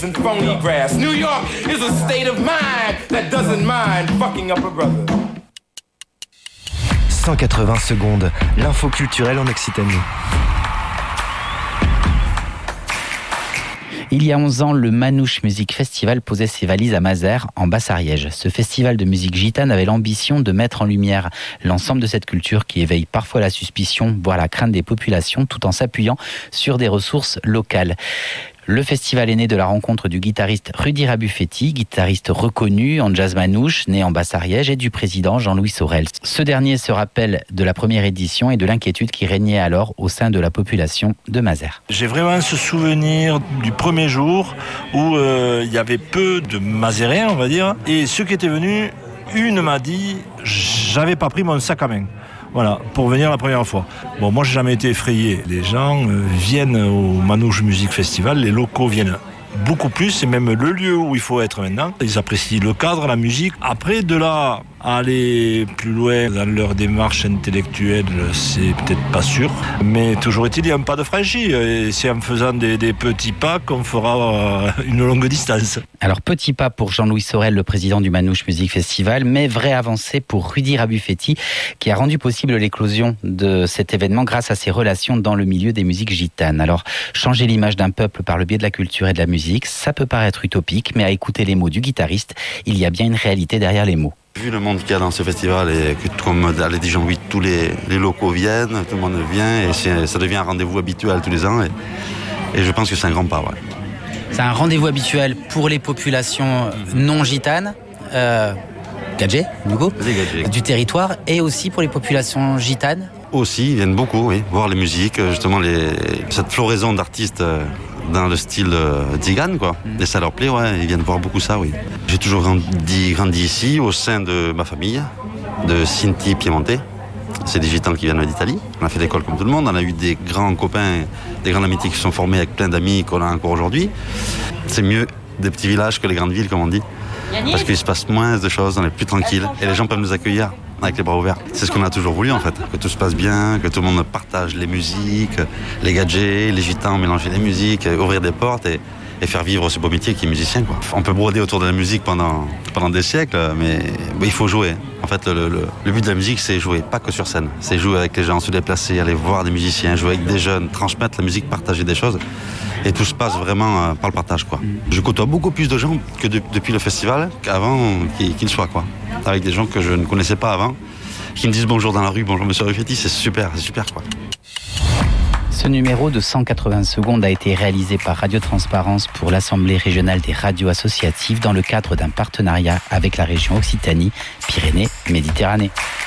phonies and phony grass. New York is a state of mind that doesn't mind fucking up a brother. 180 secondes, l'info culturelle en Occitanie. Il y a 11 ans, le Manouche Music Festival posait ses valises à Mazères, en Basse-Ariège. Ce festival de musique gitane avait l'ambition de mettre en lumière l'ensemble de cette culture qui éveille parfois la suspicion, voire la crainte des populations, tout en s'appuyant sur des ressources locales. Le festival est né de la rencontre du guitariste Rudy Rabufetti, guitariste reconnu en jazz manouche, né en Basse-Ariège, et du président Jean-Louis Sorel. Ce dernier se rappelle de la première édition et de l'inquiétude qui régnait alors au sein de la population de Mazères. J'ai vraiment ce souvenir du premier jour où il y avait peu de Mazéréens, on va dire, et ceux qui étaient venus, une m'a dit « j'avais pas pris mon sac à main ». Voilà, pour venir la première fois. Bon, moi, j'ai jamais été effrayé. Les gens viennent au Manouche Music Festival, les locaux viennent beaucoup plus, c'est même le lieu où il faut être maintenant. Ils apprécient le cadre, la musique. Après, de là à aller plus loin dans leur démarche intellectuelle, c'est peut-être pas sûr. Mais toujours est-il, il y a un pas de franchi. Et c'est en faisant des petits pas qu'on fera une longue distance. Alors, petit pas pour Jean-Louis Sorel, le président du Manouche Music Festival, mais vraie avancée pour Rudy Rabufetti, qui a rendu possible l'éclosion de cet événement grâce à ses relations dans le milieu des musiques gitanes. Alors, changer l'image d'un peuple par le biais de la culture et de la musique, ça peut paraître utopique, mais à écouter les mots du guitariste, il y a bien une réalité derrière les mots. Vu le monde qu'il y a dans ce festival et que, comme l'a dit Jean-Louis, tous les locaux viennent, tout le monde vient et ça devient un rendez-vous habituel tous les ans et je pense que c'est un grand pas. Ouais. C'est un rendez-vous habituel pour les populations non gitanes, gadgets, du territoire, et aussi pour les populations gitanes. Aussi, ils viennent beaucoup, oui, voir les musiques, justement cette floraison d'artistes dans le style tzigane, quoi. Et ça leur plaît, ouais, ils viennent voir beaucoup ça, oui. J'ai toujours grandi ici, au sein de ma famille, de Sinti Piemonte. C'est des gitans qui viennent d'Italie. On a fait l'école comme tout le monde, on a eu des grands copains, des grandes amitiés qui se sont formées avec plein d'amis qu'on a encore aujourd'hui. C'est mieux des petits villages que les grandes villes, comme on dit. Parce qu'il se passe moins de choses, on est plus tranquille et les gens peuvent nous accueillir avec les bras ouverts. C'est ce qu'on a toujours voulu en fait, que tout se passe bien, que tout le monde partage les musiques, les gadgets, les gitans, mélanger les musiques, ouvrir des portes et faire vivre ce beau métier qui est musicien, quoi. On peut broder autour de la musique pendant des siècles, mais il faut jouer. En fait, le but de la musique, c'est jouer, pas que sur scène. C'est jouer avec les gens, se déplacer, aller voir des musiciens, jouer avec des jeunes, transmettre la musique, partager des choses. Et tout se passe vraiment par le partage, quoi. Je côtoie beaucoup plus de gens que depuis le festival qu'avant qu'il soit, quoi. Avec des gens que je ne connaissais pas avant, qui me disent bonjour dans la rue, bonjour monsieur Rabufetti, c'est super, quoi. Ce numéro de 180 secondes a été réalisé par Radio Transparence pour l'Assemblée régionale des radios associatives dans le cadre d'un partenariat avec la région Occitanie-Pyrénées-Méditerranée.